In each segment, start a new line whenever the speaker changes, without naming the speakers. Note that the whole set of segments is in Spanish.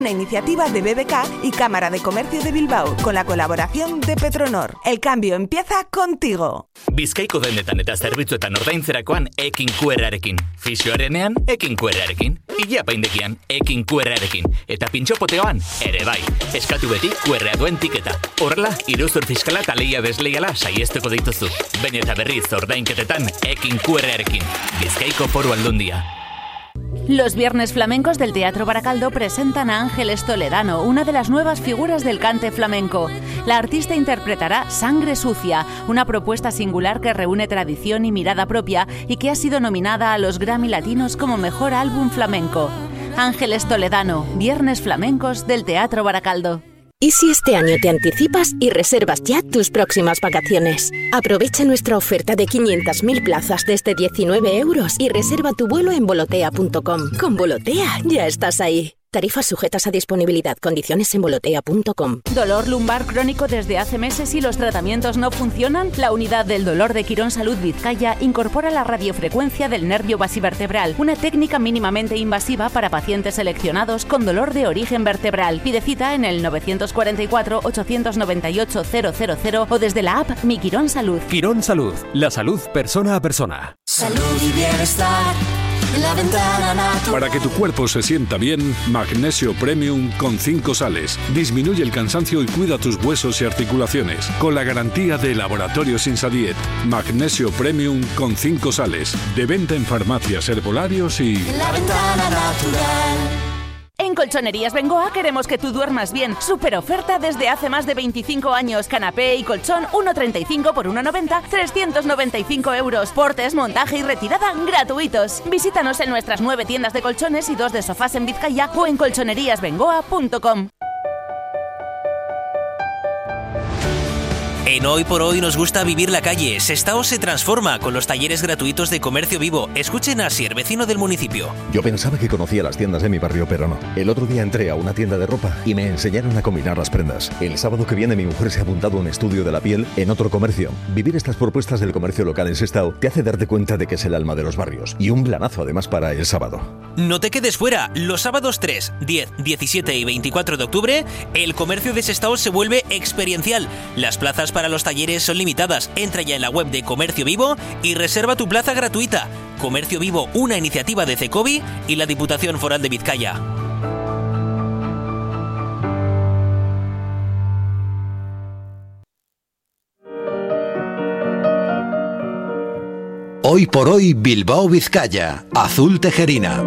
Una iniciativa de BBK y Cámara de Comercio de Bilbao, con la colaboración de Petronor. El cambio empieza contigo.
Bizkaiko dendetan eta zerbitzuetan ordaintzerakoan ekin QR-arekin. Fisioarenean ekin QR-arekin. Ileapaindekian ekin QR-arekin. Eta pintxopoteoan ere bai. Eskatu beti QR-a duen tiketa. Horrela, iruzur fiskala eta lehia desleiala saiesteko dituzu. Baina eta berriz ordainketetan ekin QR-arekin. Bizkaiko Foru Aldundia.
Los Viernes Flamencos del Teatro Baracaldo presentan a Ángeles Toledano, una de las nuevas figuras del cante flamenco. La artista interpretará Sangre Sucia, una propuesta singular que reúne tradición y mirada propia y que ha sido nominada a los Grammy Latinos como Mejor Álbum Flamenco. Ángeles Toledano, Viernes Flamencos del Teatro Baracaldo.
¿Y si este año te anticipas y reservas ya tus próximas vacaciones? Aprovecha nuestra oferta de 500.000 plazas desde 19 € y reserva tu vuelo en volotea.com. Con Volotea ya estás ahí. Tarifas sujetas a disponibilidad. Condiciones en volotea.com.
¿Dolor lumbar crónico desde hace meses y los tratamientos no funcionan? La unidad del dolor de Quirón Salud Vizcaya incorpora la radiofrecuencia del nervio basivertebral, una técnica mínimamente invasiva para pacientes seleccionados con dolor de origen vertebral. Pide cita en el 944-898-000 o desde la app Mi Quirón Salud.
Quirón Salud, la salud persona a persona.
Salud y bienestar. La Ventana Natural.
Para que tu cuerpo se sienta bien, Magnesio Premium con 5 sales. Disminuye el cansancio y cuida tus huesos y articulaciones. Con la garantía de Laboratorios Insadiet. Magnesio Premium con 5 sales. De venta en farmacias, herbolarios y...
La Ventana Natural.
En Colchonerías Bengoa queremos que tú duermas bien. Super oferta desde hace más de 25 años. Canapé y colchón 1,35 por 1,90, 395 €. Portes, montaje y retirada gratuitos. Visítanos en nuestras 9 tiendas de colchones y 2 de sofás en Vizcaya o en colchoneríasbengoa.com.
En Hoy por Hoy nos gusta vivir la calle. Sestao se transforma con los talleres gratuitos de comercio vivo. Escuchen a Asier, vecino del municipio.
Yo pensaba que conocía las tiendas de mi barrio, pero no. El otro día entré a una tienda de ropa y me enseñaron a combinar las prendas. El sábado que viene mi mujer se ha apuntado a un estudio de la piel en otro comercio. Vivir estas propuestas del comercio local en Sestao te hace darte cuenta de que es el alma de los barrios. Y un planazo además para el sábado.
No te quedes fuera. Los sábados 3, 10, 17 y 24 de octubre, el comercio de Sestao se vuelve experiencial. Las plazas para los talleres son limitadas. Entra ya en la web de Comercio Vivo y reserva tu plaza gratuita. Comercio Vivo, una iniciativa de CECOVI y la Diputación Foral de Vizcaya.
Hoy por hoy Bilbao Vizcaya, Azul Tejerina.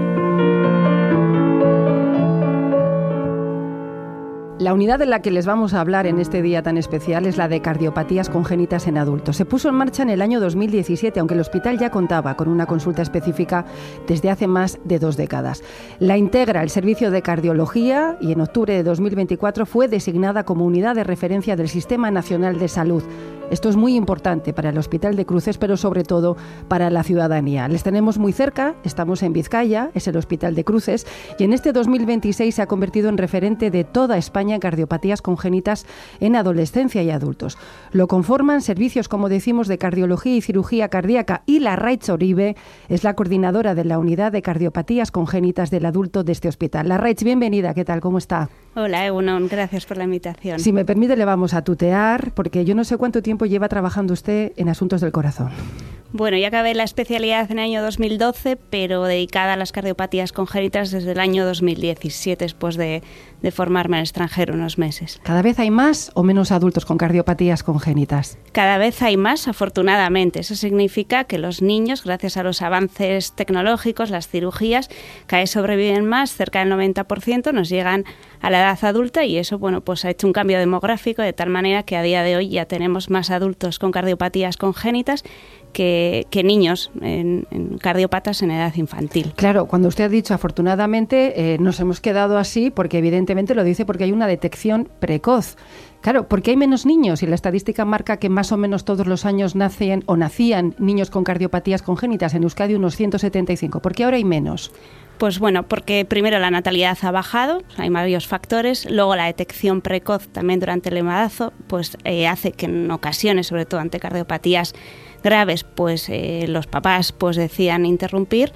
La unidad de la que les vamos a hablar en este día tan especial es la de cardiopatías congénitas en adultos. Se puso en marcha en el año 2017, aunque el hospital ya contaba con una consulta específica desde hace más de 2 décadas. La integra el servicio de cardiología y en octubre de 2024 fue designada como unidad de referencia del Sistema Nacional de Salud. Esto es muy importante para el Hospital de Cruces, pero sobre todo para la ciudadanía. Les tenemos muy cerca, estamos en Vizcaya, es el Hospital de Cruces, y en este 2026 se ha convertido en referente de toda España en cardiopatías congénitas en adolescencia y adultos. Lo conforman servicios, como decimos, de cardiología y cirugía cardíaca, y la Raitz Oribe es la coordinadora de la unidad de cardiopatías congénitas del adulto de este hospital. La Raitz, bienvenida, ¿qué tal? ¿Cómo está?
Hola, Egunon, gracias por la invitación.
Si me permite, le vamos a tutear, porque yo no sé cuánto tiempo lleva trabajando usted en asuntos del corazón.
Bueno, ya acabé la especialidad en el año 2012, pero dedicada a las cardiopatías congénitas desde el año 2017, después de formarme en el extranjero unos meses.
¿Cada vez hay más o menos adultos con cardiopatías congénitas?
Cada vez hay más, afortunadamente. Eso significa que los niños, gracias a los avances tecnológicos, las cirugías, cada vez sobreviven más, cerca del 90%, nos llegan a la edad adulta, y eso, bueno, pues ha hecho un cambio demográfico de tal manera que a día de hoy ya tenemos más adultos con cardiopatías congénitas que niños en cardiópatas en edad infantil.
Claro, cuando usted ha dicho afortunadamente, nos hemos quedado así porque evidentemente lo dice porque hay una detección precoz. Claro, porque hay menos niños y la estadística marca que más o menos todos los años nacían niños con cardiopatías congénitas, en Euskadi unos 175. ¿Por qué ahora hay menos?
Pues bueno, porque primero la natalidad ha bajado, hay varios factores, luego la detección precoz también durante el embarazo pues hace que en ocasiones, sobre todo ante cardiopatías graves, pues los papás pues decían interrumpir,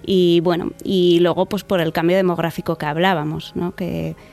Y bueno, y luego pues por el cambio demográfico que hablábamos, ¿no? Que